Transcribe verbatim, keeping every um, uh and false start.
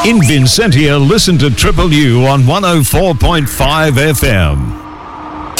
In Vincentia, listen to Triple U on one oh four point five F M.